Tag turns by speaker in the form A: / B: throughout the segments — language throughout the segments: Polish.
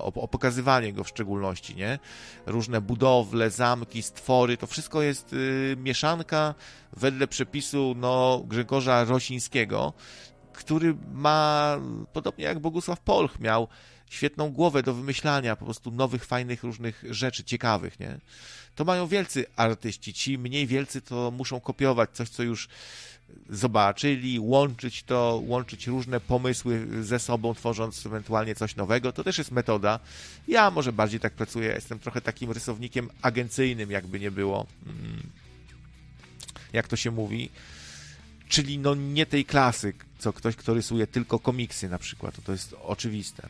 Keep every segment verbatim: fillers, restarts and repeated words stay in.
A: o, o pokazywanie go w szczególności, nie? Różne budowle, zamki, stwory, to wszystko jest y, mieszanka wedle przepisu no, Grzegorza Rosińskiego, który ma, podobnie jak Bogusław Polch miał, świetną głowę do wymyślania po prostu nowych, fajnych, różnych rzeczy, ciekawych, nie? To mają wielcy artyści, ci mniej wielcy to muszą kopiować coś, co już zobaczyli, łączyć to, łączyć różne pomysły ze sobą, tworząc ewentualnie coś nowego. To też jest metoda. Ja może bardziej tak pracuję, jestem trochę takim rysownikiem agencyjnym, jakby nie było, jak to się mówi. Czyli no nie tej klasy, co ktoś, kto rysuje tylko komiksy na przykład. To jest oczywiste.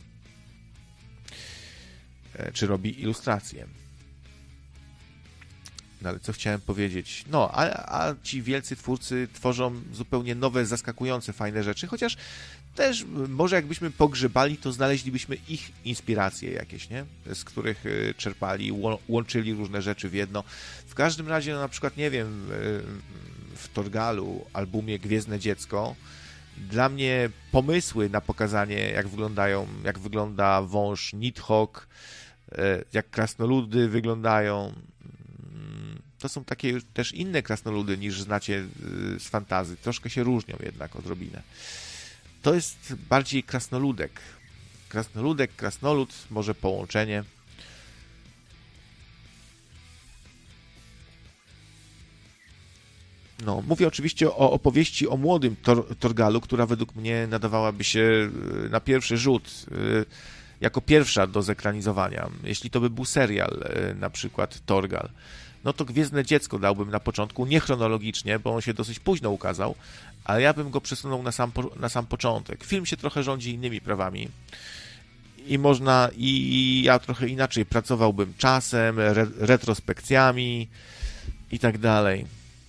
A: Czy robi ilustracje. No ale co chciałem powiedzieć? No, a, a ci wielcy twórcy tworzą zupełnie nowe, zaskakujące, fajne rzeczy, chociaż też może jakbyśmy pogrzebali, to znaleźlibyśmy ich inspiracje jakieś, nie? Z których czerpali, łączyli różne rzeczy w jedno. W każdym razie, no, na przykład, nie wiem, w Torgalu, albumie Gwiezdne Dziecko, dla mnie pomysły na pokazanie, jak wyglądają, jak wygląda wąż Nidhogg, jak krasnoludy wyglądają, to są takie też inne krasnoludy niż znacie z fantazy. Troszkę się różnią jednak odrobinę. To jest bardziej krasnoludek. Krasnoludek, krasnolud, może połączenie. No, mówię oczywiście o opowieści o młodym Tor- Torgalu, która według mnie nadawałaby się na pierwszy rzut jako pierwsza do zekranizowania. Jeśli to by był serial, na przykład Torgal, no to Gwiezdne Dziecko dałbym na początku, nie chronologicznie, bo on się dosyć późno ukazał, ale ja bym go przesunął na sam, na sam początek. Film się trochę rządzi innymi prawami i można, i ja trochę inaczej pracowałbym czasem, re, retrospekcjami i tak dalej.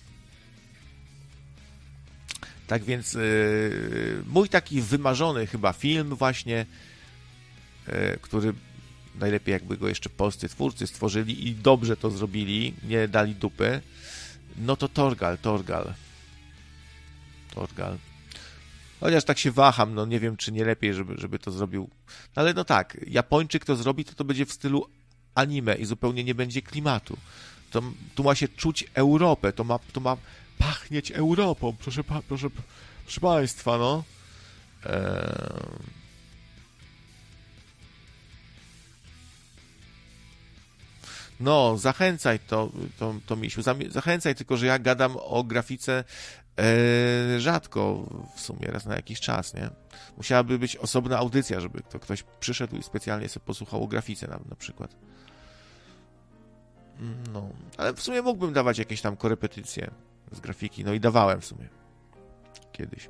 A: Tak więc yy, mój taki wymarzony chyba film właśnie, yy, który najlepiej jakby go jeszcze polscy twórcy stworzyli i dobrze to zrobili, nie dali dupy, no to Torgal, Torgal. Torgal. Chociaż tak się waham, no nie wiem, czy nie lepiej, żeby, żeby to zrobił. No ale no tak, Japończyk to zrobi, to to będzie w stylu anime i zupełnie nie będzie klimatu. To, tu ma się czuć Europę, to ma, to ma pachnieć Europą, proszę, proszę, proszę Państwa, no. Eee... No, zachęcaj to, to, to Misiu, zachęcaj, tylko że ja gadam o grafice e, rzadko, w sumie raz na jakiś czas, nie? Musiałaby być osobna audycja, żeby to ktoś przyszedł i specjalnie sobie posłuchał o grafice na, na przykład. No, ale w sumie mógłbym dawać jakieś tam korepetycje z grafiki, no i dawałem w sumie kiedyś.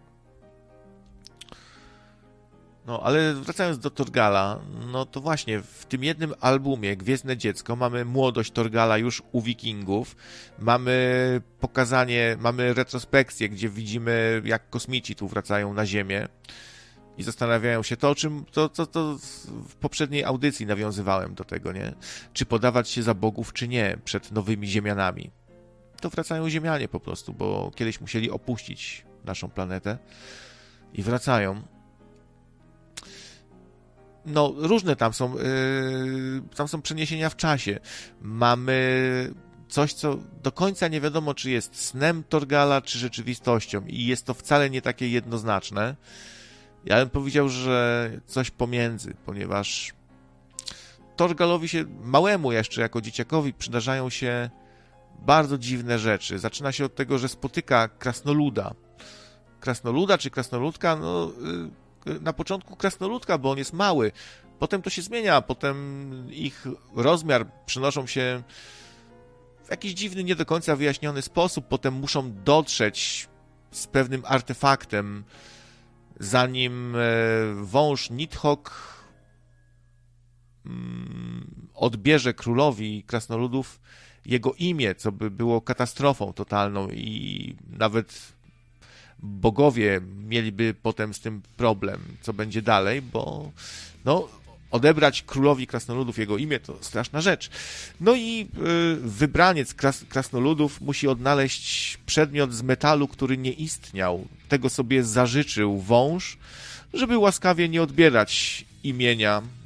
A: No, ale wracając do Torgala, no to właśnie w tym jednym albumie Gwiezdne Dziecko mamy młodość Torgala już u Wikingów, mamy pokazanie, mamy retrospekcję, gdzie widzimy, jak kosmici tu wracają na Ziemię i zastanawiają się to, o czym to, to, to w poprzedniej audycji nawiązywałem do tego, nie? Czy podawać się za bogów, czy nie, przed nowymi Ziemianami. To wracają Ziemianie po prostu, bo kiedyś musieli opuścić naszą planetę i wracają. No, różne tam są, yy, tam są przeniesienia w czasie. Mamy coś, co do końca nie wiadomo, czy jest snem Torgala, czy rzeczywistością i jest to wcale nie takie jednoznaczne. Ja bym powiedział, że coś pomiędzy, ponieważ Torgalowi się, małemu jeszcze jako dzieciakowi, przydarzają się bardzo dziwne rzeczy. Zaczyna się od tego, że spotyka krasnoluda. Krasnoluda czy krasnoludka, no... Yy, na początku krasnoludka, bo on jest mały. Potem to się zmienia, potem ich rozmiar przenoszą się w jakiś dziwny, nie do końca wyjaśniony sposób. Potem muszą dotrzeć z pewnym artefaktem, zanim wąż Nidhogg odbierze królowi krasnoludów jego imię, co by było katastrofą totalną i nawet bogowie mieliby potem z tym problem, co będzie dalej, bo no, odebrać królowi krasnoludów jego imię to straszna rzecz. No i y, wybraniec kras, krasnoludów musi odnaleźć przedmiot z metalu, który nie istniał. Tego sobie zażyczył wąż, żeby łaskawie nie odbierać imienia